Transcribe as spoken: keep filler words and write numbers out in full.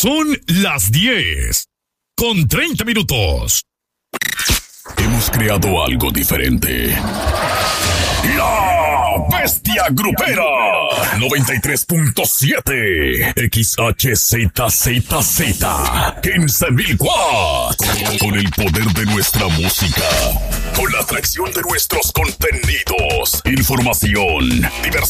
Son las diez con treinta minutos. Hemos creado algo diferente. La Bestia Grupera noventa y tres punto siete X H Z Z Z quince mil watts. Con el poder de nuestra música, con la atracción de nuestros contenidos, información, diversión